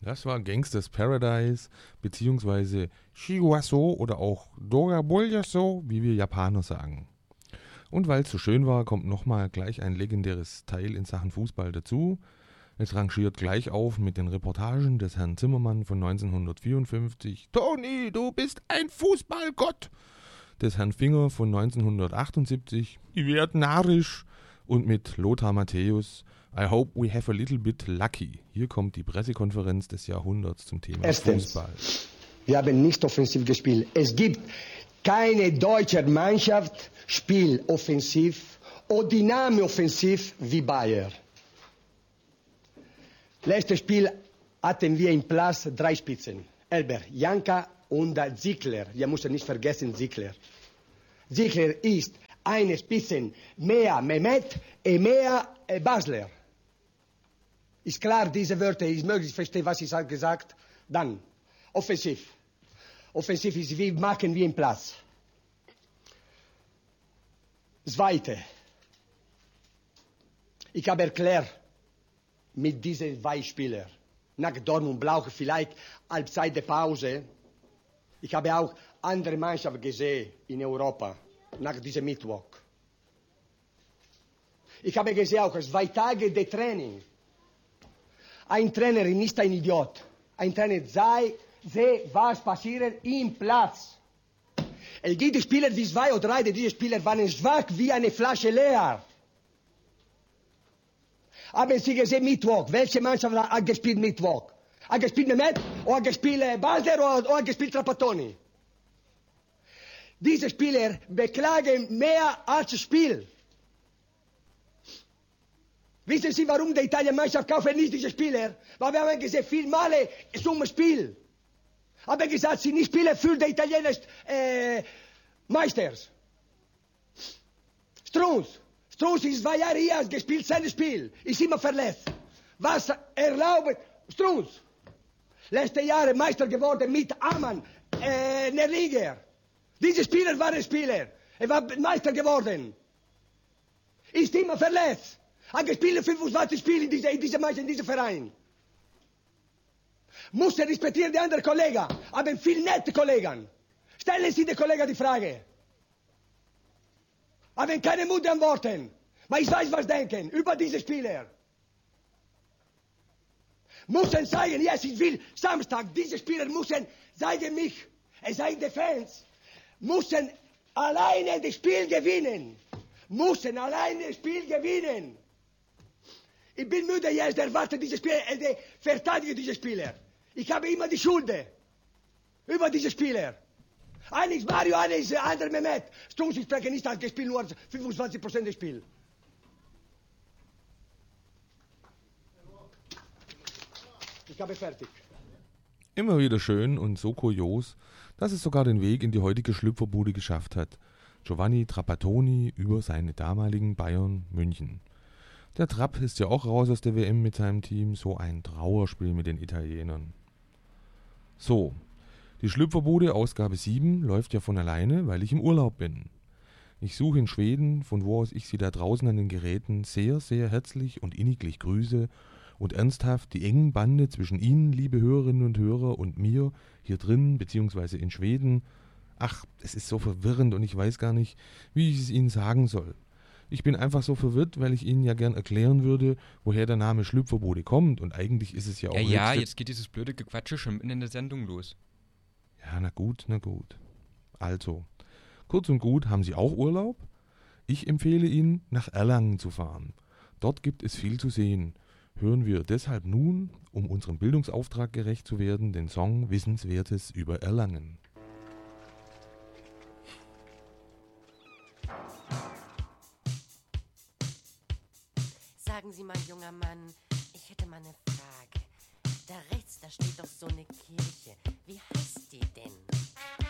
Das war Gangsters Paradise, beziehungsweise Shiwaso oder auch Dora Bolyaso, wie wir Japaner sagen. Und weil es so schön war, kommt nochmal gleich ein legendäres Teil in Sachen Fußball dazu. Es rangiert gleich auf mit den Reportagen des Herrn Zimmermann von 1954. Toni, du bist ein Fußballgott! Des Herrn Finger von 1978. Die werden narrisch. Und mit Lothar Matthäus. I hope we have a little bit lucky. Hier kommt die Pressekonferenz des Jahrhunderts zum Thema Fußball. Wir haben nicht offensiv gespielt. Es gibt keine deutsche Mannschaft, spielt offensiv oder dynamisch-offensiv wie Bayern. Letztes Spiel hatten wir im Platz 3 Spitzen. Elber, Janka und Ziegler. Wir müssen nicht vergessen Ziegler. Ziegler ist eine Spitze mehr Mehmet und mehr Basler. Ist klar, diese Wörter, ist möglich, ich verstehe, was ich habe gesagt. Dann, offensiv. Offensiv ist, wie machen wir im Platz. Zweite. Ich habe erklärt, mit diesen zwei Spielern, nach Dortmund brauche vielleicht Halbzeit der Pause. Ich habe auch andere Mannschaften gesehen in Europa, nach diesem Mittwoch. Ich habe gesehen auch 2 Tage de Training. Ein Trainer ist nicht ein Idiot. Ein Trainer sieht, was passiert im Platz. Es gibt Spieler wie 2 oder 3, diese Spieler waren schwach wie eine Flasche leer. Haben Sie gesehen Mittwoch? Welche Mannschaft hat gespielt Mittwoch? Hat gespielt Mehmet? Oder hat gespielt Balder? Oder hat gespielt Trapattoni? Diese Spieler beklagen mehr als Spiel. Wissen Sie, warum die Italien-Mannschaft kaufen nicht diese Spieler? Weil wir haben gesehen, viel Male zum Spiel. Haben gesagt, sie nicht spielen für die Italiener Meisters. Strunz ist 2 Jahre hier, hat gespielt, sein Spiel. Ist immer verletzt. Was erlaubt Strunz? Letzte Jahre Meister geworden mit Amann, in der Liga. Diese Spieler waren Spieler. Er war Meister geworden. Ist immer verletzt. Hat gespielt 25 Spiele in diesem Verein. Muss respektieren die anderen Kollegen. Haben viel nette Kollegen. Stellen Sie den Kollegen die Frage. Haben keine Mut antworten. Aber ich weiß, was denken über diese Spieler. Müssen sagen, yes, ich will Samstag, diese Spieler müssen, sagen mich, es seien die Fans, müssen alleine das Spiel gewinnen. Müssen alleine das Spiel gewinnen. Ich bin müde jetzt, erwarte diese Spieler, verteidige diese Spieler. Ich habe immer die Schuld über diese Spieler. Einer ist Mario, einer ist andere Mehmet. Strunz, ich spreche nicht, hat gespielt nur 25% des Spiels. Ich habe fertig. Immer wieder schön und so kurios, dass es sogar den Weg in die heutige Schlüpferbude geschafft hat. Giovanni Trapattoni über seine damaligen Bayern München. Der Trapp ist ja auch raus aus der WM mit seinem Team, so ein Trauerspiel mit den Italienern. So, die Schlüpferbude Ausgabe 7 läuft ja von alleine, weil ich im Urlaub bin. Ich suche in Schweden, von wo aus ich Sie da draußen an den Geräten sehr, sehr herzlich und inniglich grüße und ernsthaft die engen Bande zwischen Ihnen, liebe Hörerinnen und Hörer, und mir hier drin bzw. in Schweden. Ach, es ist so verwirrend und ich weiß gar nicht, wie ich es Ihnen sagen soll. Ich bin einfach so verwirrt, weil ich Ihnen ja gern erklären würde, woher der Name Schlüpferbude kommt, und eigentlich ist es ja auch... Ja, jetzt geht dieses blöde Gequatsche schon mitten in der Sendung los. Ja, na gut. Also, kurz und gut, haben Sie auch Urlaub? Ich empfehle Ihnen, nach Erlangen zu fahren. Dort gibt es viel zu sehen. Hören wir deshalb nun, um unserem Bildungsauftrag gerecht zu werden, den Song Wissenswertes über Erlangen. Sagen Sie mal, junger Mann, ich hätte mal eine Frage. Da rechts, da steht doch so eine Kirche. Wie heißt die denn?